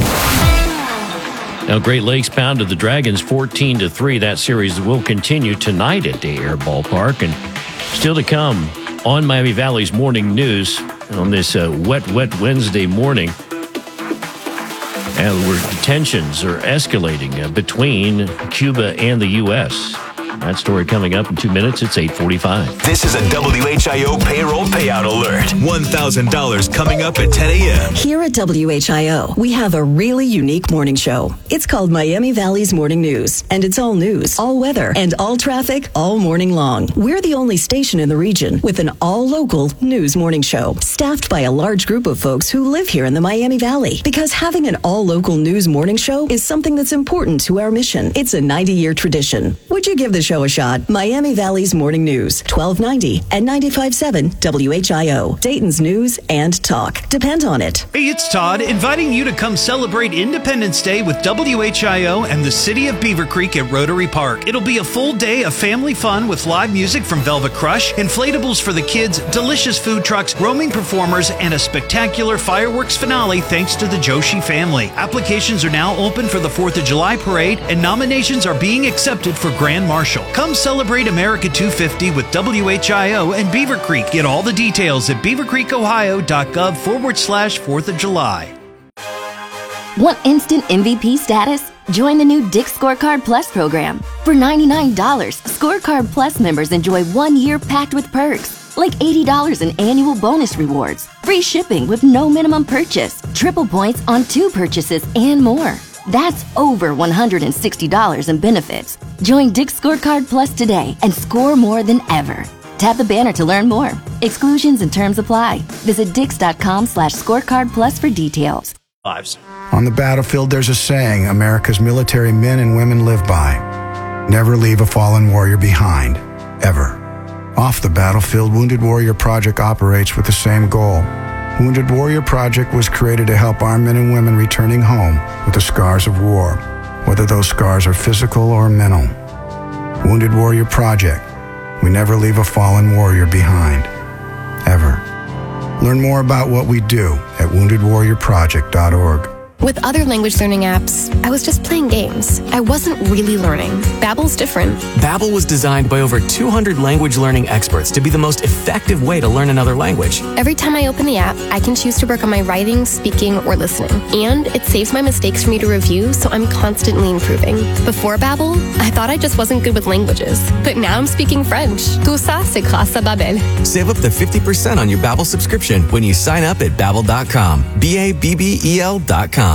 Now, Great Lakes pounded the Dragons fourteen to three. That series will continue tonight at Day Air Ballpark. And still to come on Miami Valley's Morning News on this uh, wet, wet Wednesday morning. And where tensions are escalating uh, between Cuba and the U S That story coming up in two minutes. It's eight forty-five. This is a W H I O payroll payout alert. one thousand dollars coming up at ten a.m. Here at W H I O, we have a really unique morning show. It's called Miami Valley's Morning News, and it's all news, all weather, and all traffic all morning long. We're the only station in the region with an all-local news morning show, staffed by a large group of folks who live here in the Miami Valley. Because having an all-local news morning show is something that's important to our mission. It's a ninety-year tradition. Would you give the show a shot? Miami Valley's Morning News, twelve ninety and ninety-five point seven W H I O. Dayton's news and talk. Depend on it. Hey, it's Todd, inviting you to come celebrate Independence Day with W H I O and the City of Beaver Creek at Rotary Park. It'll be a full day of family fun with live music from Velvet Crush, inflatables for the kids, delicious food trucks, roaming performers, and a spectacular fireworks finale thanks to the Joshi family. Applications are now open for the fourth of July parade, and nominations are being accepted for Grand Marshal. Come celebrate America two fifty with W H I O and Beaver Creek. Get all the details at beavercreekohio.gov forward slash 4th of July. Want instant M V P status? Join the new Dick's Scorecard Plus program. For ninety-nine dollars, Scorecard Plus members enjoy one year packed with perks, like eighty dollars in annual bonus rewards, free shipping with no minimum purchase, triple points on two purchases, and more. That's over one hundred sixty dollars in benefits. Join Dick's Scorecard Plus today and score more than ever. Tap the banner to learn more. Exclusions and terms apply. Visit dix.com slash scorecard plus for details. Lives. On the battlefield, there's a saying America's military men and women live by. Never leave a fallen warrior behind, ever. Off the battlefield, Wounded Warrior Project operates with the same goal. Wounded Warrior Project was created to help our men and women returning home with the scars of war, whether those scars are physical or mental. Wounded Warrior Project. We never leave a fallen warrior behind, ever. Learn more about what we do at wounded warrior project dot org. With other language learning apps, I was just playing games. I wasn't really learning. Babbel's different. Babbel was designed by over two hundred language learning experts to be the most effective way to learn another language. Every time I open the app, I can choose to work on my writing, speaking, or listening. And it saves my mistakes for me to review, so I'm constantly improving. Before Babbel, I thought I just wasn't good with languages. But now I'm speaking French. Tout ça, c'est grâce à Babbel. Save up to fifty percent on your Babbel subscription when you sign up at babbel dot com. B A B B E L dot com.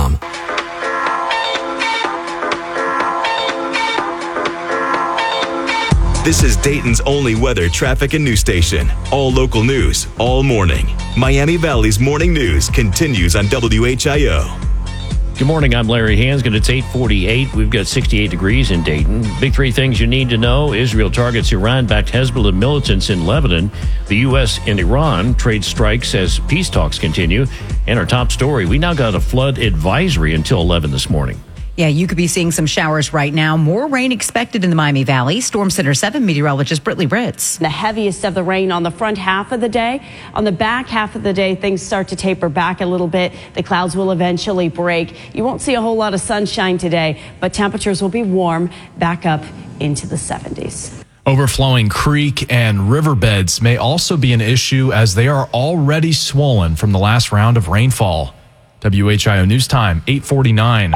This is Dayton's only weather, traffic, and news station. All local news, all morning. Miami Valley's morning news continues on W H I O. Good morning, I'm Larry Hansgen. It's eight forty-eight. We've got sixty-eight degrees in Dayton. Big three things you need to know. Israel targets Iran-backed Hezbollah militants in Lebanon. The U S and Iran trade strikes as peace talks continue. And our top story, we now got a flood advisory until eleven this morning. Yeah, you could be seeing some showers right now. More rain expected in the Miami Valley. Storm Center seven meteorologist Brittany Ritz. The heaviest of the rain on the front half of the day. On the back half of the day, things start to taper back a little bit. The clouds will eventually break. You won't see a whole lot of sunshine today, but temperatures will be warm back up into the seventies. Overflowing creek and riverbeds may also be an issue as they are already swollen from the last round of rainfall. W H I O News Time, eight forty-nine.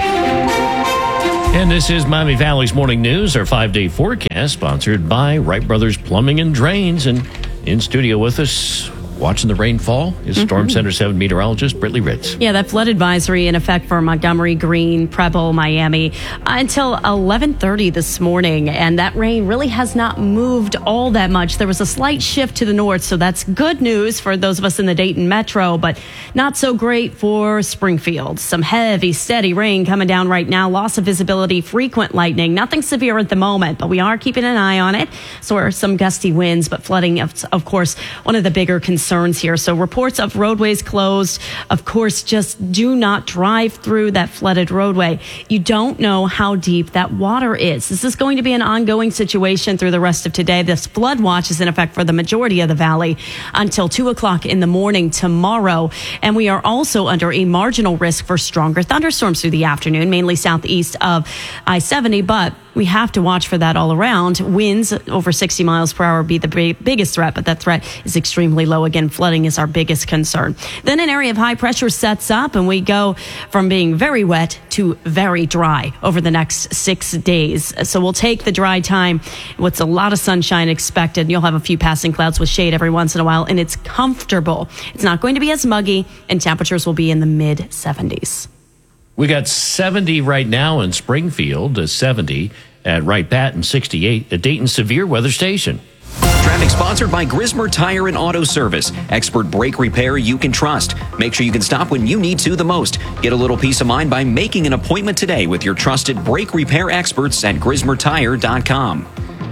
And this is Miami Valley's Morning News, our five-day forecast, sponsored by Wright Brothers Plumbing and Drains. And in studio with us, watching the rainfall, is mm-hmm. Storm Center seven meteorologist Brittany Ritz. Yeah, that flood advisory in effect for Montgomery, Greene, Preble, Miami uh, until eleven thirty this morning. And that rain really has not moved all that much. There was a slight shift to the north, so that's good news for those of us in the Dayton metro, but not so great for Springfield. Some heavy, steady rain coming down right now. Loss of visibility, frequent lightning. Nothing severe at the moment, but we are keeping an eye on it. So are some gusty winds, but flooding, of, of course, one of the bigger concerns. Concerns here. So reports of roadways closed. Of course, just do not drive through that flooded roadway. You don't know how deep that water is. This is going to be an ongoing situation through the rest of today. This flood watch is in effect for the majority of the valley until two o'clock in the morning tomorrow. And we are also under a marginal risk for stronger thunderstorms through the afternoon, mainly southeast of I seventy, but we have to watch for that all around. Winds over sixty miles per hour be the big, biggest threat, but that threat is extremely low. Again, flooding is our biggest concern. Then an area of high pressure sets up, and we go from being very wet to very dry over the next six days. So we'll take the dry time with a lot of sunshine expected. You'll have a few passing clouds with shade every once in a while, and it's comfortable. It's not going to be as muggy, and temperatures will be in the mid seventies. We got seventy right now in Springfield, uh, seventy at Wright Pat, and sixty-eight at Dayton Severe Weather Station. Traffic sponsored by Grismer Tire and Auto Service. Expert brake repair you can trust. Make sure you can stop when you need to the most. Get a little peace of mind by making an appointment today with your trusted brake repair experts at grismer tire dot com.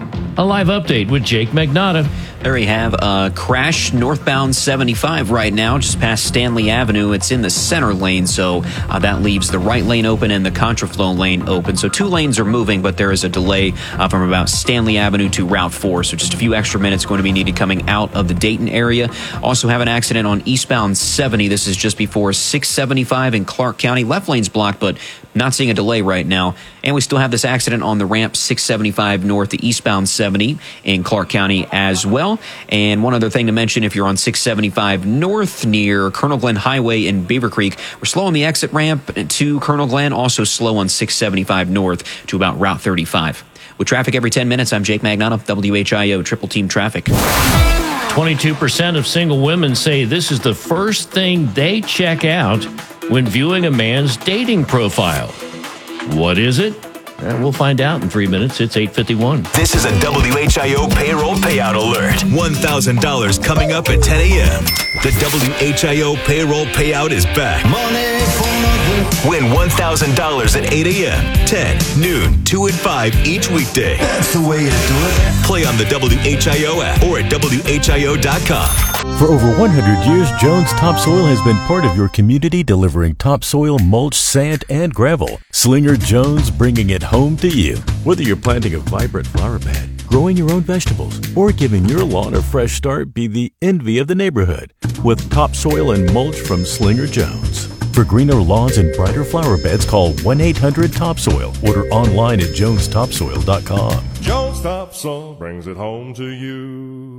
A live update with Jake Magnotta. There we have a crash northbound seventy-five right now, just past Stanley Avenue. It's in the center lane, so uh, that leaves the right lane open and the contraflow lane open. So two lanes are moving, but there is a delay uh, from about Stanley Avenue to Route four. So just a few extra minutes going to be needed coming out of the Dayton area. Also have an accident on eastbound seventy. This is just before six seventy-five in Clark County. Left lane's blocked, but not seeing a delay right now. And we still have this accident on the ramp six seventy-five north to eastbound seventy in Clark County as well. And one other thing to mention, if you're on six seventy-five north near Colonel Glenn Highway in Beaver Creek, we're slow on the exit ramp to Colonel Glenn, also slow on six seventy-five north to about Route thirty-five. With traffic every ten minutes, I'm Jake Magnotta, W H I O Triple Team Traffic. twenty-two percent of single women say this is the first thing they check out when viewing a man's dating profile. What is it? Uh, we'll find out in three minutes. It's eight fifty-one. This is a W H I O payroll payout alert. one thousand dollars coming up at ten a.m. The W H I O payroll payout is back. Money for my Win one thousand dollars at eight a.m., ten, noon, two, and five each weekday. That's the way to do it. Play on the W H I O app or at W H I O dot com. For over one hundred years, Jones Topsoil has been part of your community, delivering topsoil, mulch, sand, and gravel. Slinger Jones, bringing it home to you. Whether you're planting a vibrant flower bed, growing your own vegetables, or giving your lawn a fresh start, be the envy of the neighborhood with topsoil and mulch from Slinger Jones. For greener lawns and brighter flower beds, call one eight hundred topsoil. Order online at jones topsoil dot com. Jones Topsoil brings it home to you.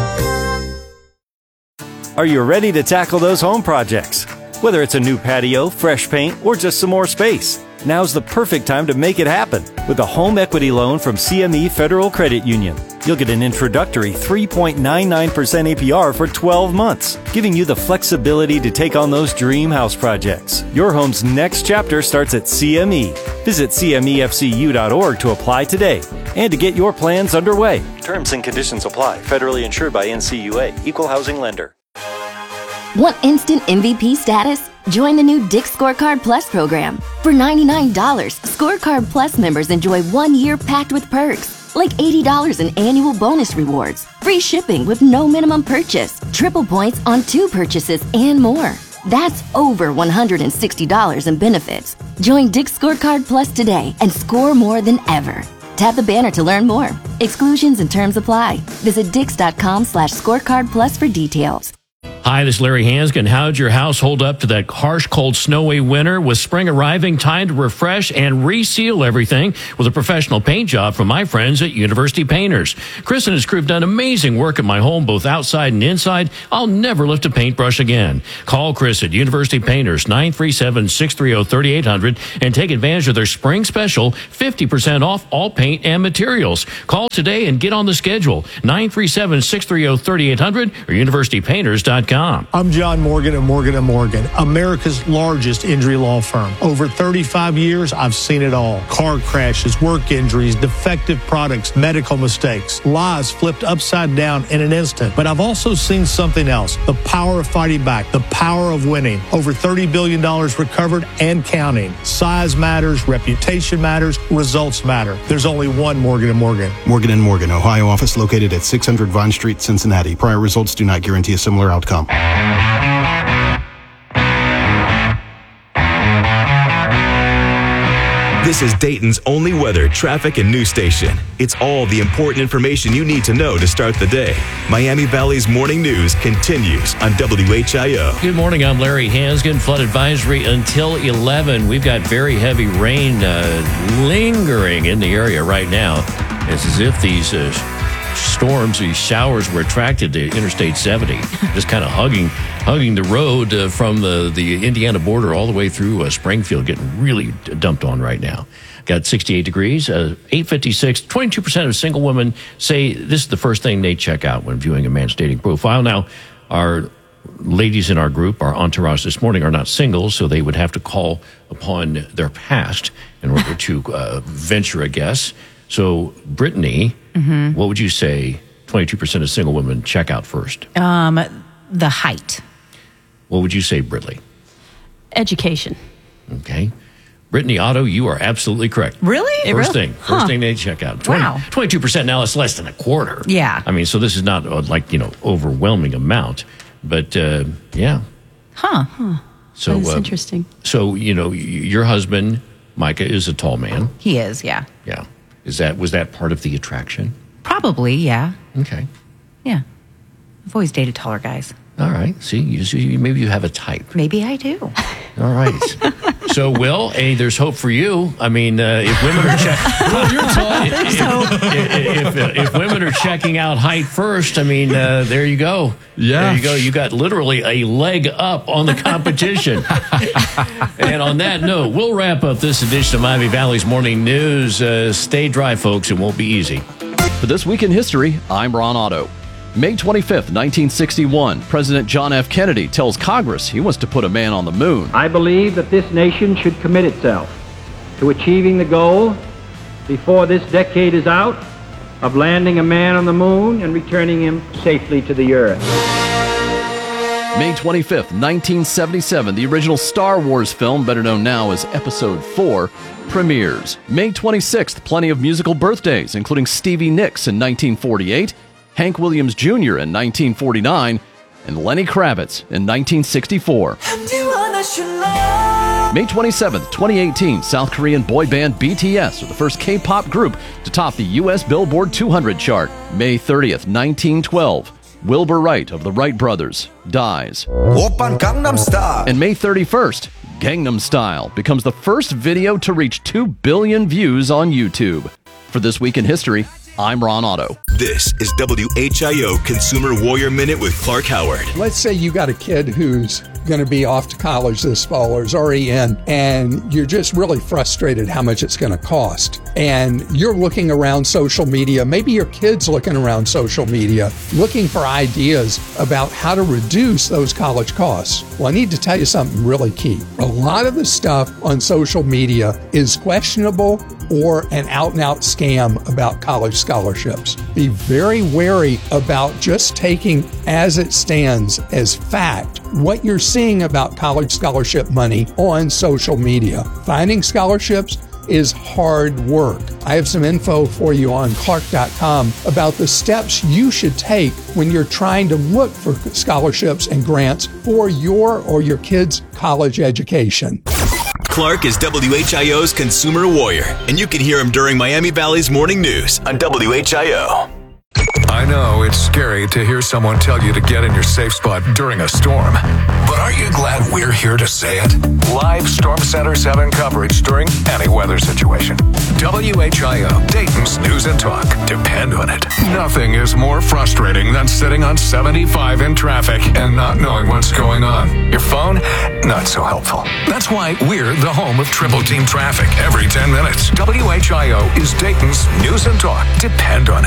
Are you ready to tackle those home projects? Whether it's a new patio, fresh paint, or just some more space, now's the perfect time to make it happen with a home equity loan from C M E Federal Credit Union. You'll get an introductory three point nine nine percent A P R for twelve months, giving you the flexibility to take on those dream house projects. Your home's next chapter starts at C M E. Visit C M E F C U dot org to apply today and to get your plans underway. Terms and conditions apply. Federally insured by N C U A. Equal housing lender. Want instant M V P status? Join the new Dick's Scorecard Plus program. For ninety-nine dollars, Scorecard Plus members enjoy one year packed with perks, like eighty dollars in annual bonus rewards, free shipping with no minimum purchase, triple points on two purchases, and more. That's over one hundred sixty dollars in benefits. Join Dick's Scorecard Plus today and score more than ever. Tap the banner to learn more. Exclusions and terms apply. Visit dix.com slash scorecard plus for details. Hi, this is Larry Hanskin. How'd your house hold up to that harsh, cold, snowy winter? With spring arriving, time to refresh and reseal everything with a professional paint job from my friends at University Painters. Chris and his crew have done amazing work at my home, both outside and inside. I'll never lift a paintbrush again. Call Chris at University Painters, nine three seven, six three zero, three eight zero zero, and take advantage of their spring special, fifty percent off all paint and materials. Call today and get on the schedule, nine three seven, six three zero, three eight zero zero or university painters dot com. I'm John Morgan of Morgan and Morgan, America's largest injury law firm. Over thirty-five years, I've seen it all. Car crashes, work injuries, defective products, medical mistakes, lives flipped upside down in an instant. But I've also seen something else, the power of fighting back, the power of winning. Over thirty billion dollars recovered and counting. Size matters, reputation matters, results matter. There's only one Morgan and Morgan. Morgan and Morgan, Ohio office located at six hundred Vine Street, Cincinnati. Prior results do not guarantee a similar outcome. This is Dayton's only weather, traffic, and news station. It's all the important information you need to know to start the day. Miami Valley's morning news continues on W H I O. Good morning. I'm Larry Hanskin. Flood advisory until eleven. We've got very heavy rain uh, lingering in the area right now. It's as if these uh, storms, these showers were attracted to Interstate seventy, just kind of hugging hugging the road uh, from the, the Indiana border all the way through uh, Springfield, getting really dumped on right now. Got sixty-eight degrees, uh, eight fifty-six. twenty-two percent of single women say this is the first thing they check out when viewing a man's dating profile. Now, our ladies in our group, our entourage this morning, are not single, so they would have to call upon their past in order to uh, venture a guess. So, Brittany, mm-hmm. what would you say twenty-two percent of single women check out first? Um, the height. What would you say, Britley? Education. Okay. Brittany Otto, you are absolutely correct. Really? First really? thing. First huh. thing they check out. twenty, wow. twenty-two percent now, it's less than a quarter. Yeah. I mean, so this is not uh, like, you know, overwhelming amount. But, uh, yeah. Huh. huh. So, That's uh, interesting. So, you know, your husband, Micah, is a tall man. He is, yeah. Yeah. Is that Was that part of the attraction? Probably, yeah. Okay. Yeah. I've always dated taller guys. All right. See, you, see, maybe you have a type. Maybe I do. All right. So, Will, hey, there's hope for you. I mean, uh, if women are checking, well, you're tall. If, if, if, if women are checking out height first, I mean, uh, there you go. Yeah. There you go. You got literally a leg up on the competition. And on that note, we'll wrap up this edition of Miami Valley's Morning News. Uh, stay dry, folks. It won't be easy. For This Week in History, I'm Ron Otto. May twenty-fifth, nineteen sixty-one, President John F. Kennedy tells Congress he wants to put a man on the moon. I believe that this nation should commit itself to achieving the goal before this decade is out of landing a man on the moon and returning him safely to the earth. May twenty-fifth, nineteen seventy-seven, the original Star Wars film, better known now as Episode four, premieres. May twenty-sixth, plenty of musical birthdays, including Stevie Nicks in nineteen forty-eight, Hank Williams Junior in nineteen forty-nine, and Lenny Kravitz in nineteen sixty-four. May twenty-seventh, twenty eighteen, South Korean boy band B T S are the first K-pop group to top the U S Billboard two hundred chart. May thirtieth, nineteen twelve, Wilbur Wright of the Wright Brothers dies. And May thirty-first, Gangnam Style becomes the first video to reach two billion views on YouTube. For This Week in History, I'm Ron Otto. This is W H I O Consumer Warrior Minute with Clark Howard. Let's say you got a kid who's going to be off to college this fall or is already in, and you're just really frustrated how much it's going to cost. And you're looking around social media, maybe your kid's looking around social media, looking for ideas about how to reduce those college costs. Well, I need to tell you something really key. A lot of the stuff on social media is questionable or an out-and-out scam about college scholarships. Be very wary about just taking as it stands as fact what you're seeing about college scholarship money on social media. Finding scholarships is hard work. I have some info for you on Clark dot com about the steps you should take when you're trying to look for scholarships and grants for your or your kid's college education. Clark is W H I O's Consumer Warrior, and you can hear him during Miami Valley's Morning News on W H I O. I know it's scary to hear someone tell you to get in your safe spot during a storm. But aren't you glad we're here to say it? Live Storm Center seven coverage during any weather situation. W H I O, Dayton's News and Talk. Depend on it. Nothing is more frustrating than sitting on seventy-five in traffic and not knowing what's going on. Your phone, not so helpful. That's why we're the home of Triple Team Traffic every ten minutes. W H I O is Dayton's News and Talk. Depend on it.